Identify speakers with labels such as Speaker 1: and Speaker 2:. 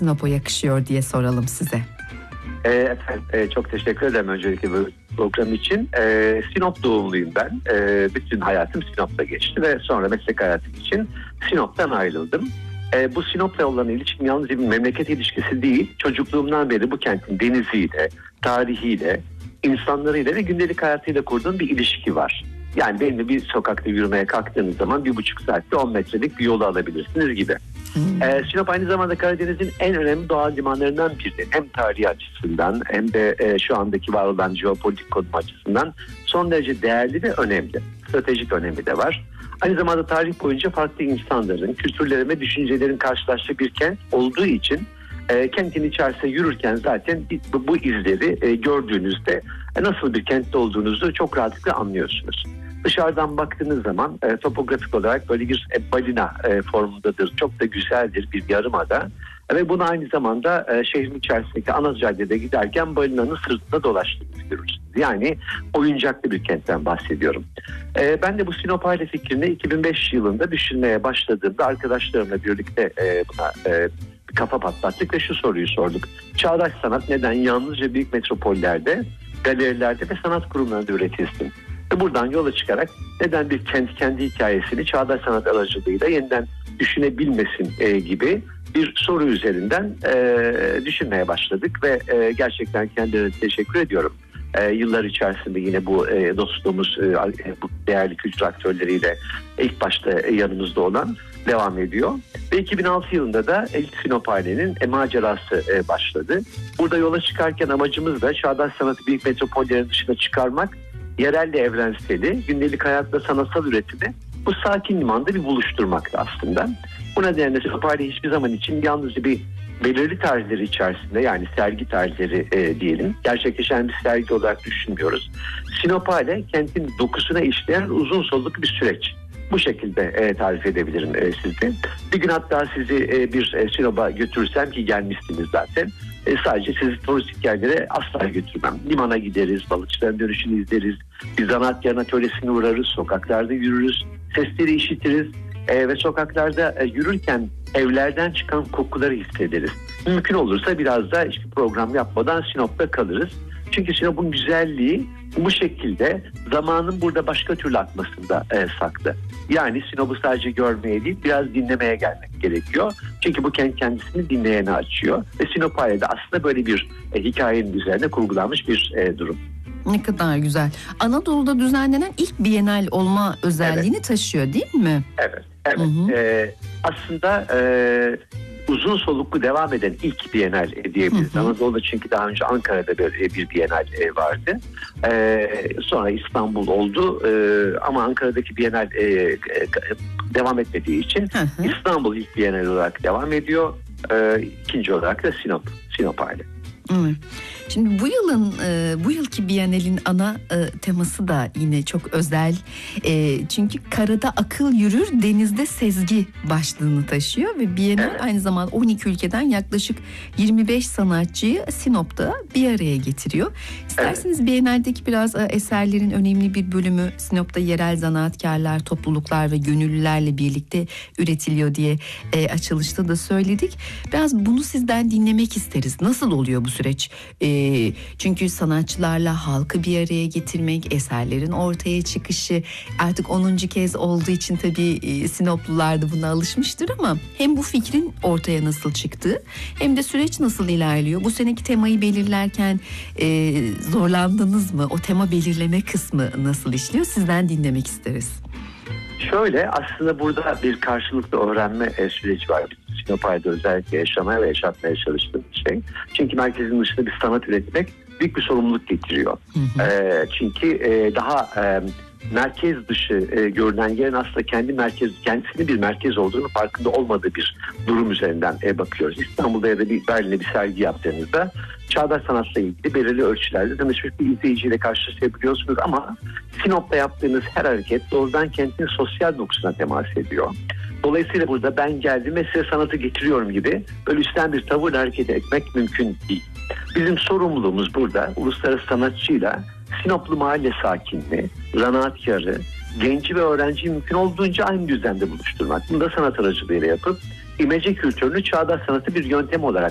Speaker 1: Sinop'a yakışıyor diye soralım size.
Speaker 2: Efendim, çok teşekkür ederim öncelikle bu program için. Sinop doğumluyum ben. Bütün hayatım Sinop'ta geçti ve sonra meslek hayatım için Sinop'tan ayrıldım. Bu Sinop'la olan ilişkim yalnız bir memleket ilişkisi değil. Çocukluğumdan beri bu kentin deniziyle, tarihiyle, insanlarıyla ve gündelik hayatıyla kurduğum bir ilişki var. Yani benimle bir sokakta yürümeye kalktığınız zaman 1,5 saatte 10 metrelik bir yolu alabilirsiniz gibi. Sinop aynı zamanda Karadeniz'in en önemli doğal limanlarından biri. Hem tarihi açısından hem de şu andaki var olan jeopolitik konum açısından son derece değerli ve önemli. Stratejik önemi de var. Aynı zamanda tarih boyunca farklı insanların, kültürlerin ve düşüncelerin karşılaştığı bir kent olduğu için kentin içerisinde yürürken zaten bu izleri gördüğünüzde nasıl bir kentte olduğunuzu çok rahatlıkla anlıyorsunuz. Dışarıdan baktığınız zaman topografik olarak böyle bir balina formundadır. Çok da güzeldir bir yarımada. Ve bunu aynı zamanda şehrin içerisindeki ana caddede giderken balinanın sırtında dolaştığınızı görürsünüz. Yani oyuncaklı bir kentten bahsediyorum. Ben de bu Sinop aile fikrini 2005 yılında düşünmeye başladığımda arkadaşlarımla birlikte buna kafa patlattık ve şu soruyu sorduk. Çağdaş sanat neden yalnızca büyük metropollerde, galerilerde ve sanat kurumlarında üretilsin? Ve buradan yola çıkarak neden bir kent kendi hikayesini çağdaş sanat aracılığıyla yeniden düşünebilmesin gibi bir soru üzerinden düşünmeye başladık ve gerçekten kendilerine teşekkür ediyorum. Yıllar içerisinde yine bu dostluğumuz bu değerli kültür aktörleriyle ilk başta yanımızda olan devam ediyor. Ve 2006 yılında da ilk Sinop ailenin macerası başladı. Burada yola çıkarken amacımız da çağdaş sanatı büyük metropollerin dışına çıkarmak, yerelle evrenseli, gündelik hayatla sanatsal üretimi bu sakin limanda bir buluşturmaktı aslında. Bu nedenle Sinop aile hiçbir zaman için yalnızca bir belirli tarzları içerisinde, yani sergi tarzları diyelim, gerçekleşen bir sergi olarak düşünmüyoruz. Sinop aile kentin dokusuna işleyen uzun soluklu bir süreç. Bu şekilde tarif edebilirim size. Bir gün hatta sizi bir Sinop'a götürürsem, ki gelmişsiniz zaten, sadece sizi turistik yerlere asla götürmem. Limana gideriz, balıkçıların dönüşünü izleriz, bir zanaatkarın atölyesine uğrarız, sokaklarda yürürüz, sesleri işitiriz ve sokaklarda yürürken evlerden çıkan kokuları hissederiz. Mümkün olursa biraz da işte program yapmadan Sinop'ta kalırız. Çünkü Sinop'un güzelliği bu şekilde zamanın burada başka türlü akmasında saklı. Yani Sinop'u sadece görmeye değil, biraz dinlemeye gelmek gerekiyor. Çünkü bu kent kendisini dinleyene açıyor. Ve Sinop ailede aslında böyle bir hikayenin üzerine kurgulanmış bir durum.
Speaker 1: Ne kadar güzel. Anadolu'da düzenlenen ilk Bienal olma özelliğini taşıyor değil mi?
Speaker 2: Evet. Aslında uzun soluklu devam eden ilk Bienal diyebiliriz. Anadolu'da çünkü daha önce Ankara'da bir Bienal vardı. Sonra İstanbul oldu ama Ankara'daki Bienal devam etmediği için İstanbul ilk Bienal olarak devam ediyor. İkinci olarak da Sinop aile.
Speaker 1: Evet. Şimdi bu yılki Bienal'in ana teması da yine çok özel. Çünkü karada akıl yürür, denizde sezgi başlığını taşıyor ve Bienal aynı zamanda 12 ülkeden yaklaşık 25 sanatçıyı Sinop'ta bir araya getiriyor. İsterseniz Bienal'deki biraz eserlerin önemli bir bölümü Sinop'ta yerel zanaatkarlar, topluluklar ve gönüllülerle birlikte üretiliyor diye açılışta da söyledik. Biraz bunu sizden dinlemek isteriz. Nasıl oluyor bu süreç? Çünkü sanatçılarla halkı bir araya getirmek, eserlerin ortaya çıkışı artık 10. kez olduğu için tabii Sinoplular da buna alışmıştır ama hem bu fikrin ortaya nasıl çıktığı hem de süreç nasıl ilerliyor? Bu seneki temayı belirlerken zorlandınız mı? O tema belirleme kısmı nasıl işliyor? Sizden dinlemek isteriz.
Speaker 2: Şöyle, aslında burada bir karşılıklı öğrenme süreci var. Sinop ailede özellikle yaşamaya ve yaşatmaya çalıştığım bir şey. Çünkü merkezin dışında bir sanat üretmek büyük bir sorumluluk getiriyor. Çünkü daha merkez dışı görünen yerin aslında kendisinin bir merkez olduğunu farkında olmadığı bir durum üzerinden bakıyoruz. İstanbul'da ya da Berlin'de bir sergi yaptığınızda çağdaş sanatla ilgili belirli ölçülerde tanışmış bir izleyiciyle karşılaşabiliyorsunuz ama Sinop'ta yaptığınız her hareket doğrudan kentin sosyal dokusuna temas ediyor. Dolayısıyla burada ben geldim ve size sanatı getiriyorum gibi böyle üstten bir tavırla hareket etmek mümkün değil. Bizim sorumluluğumuz burada uluslararası sanatçıyla Sinoplu mahalle sakinini, zanaatkarı, genci ve öğrenciyi mümkün olduğunca aynı düzlemde buluşturmak. Bunu da sanat aracılığıyla yapıp imece kültürünü çağdaş sanatı bir yöntem olarak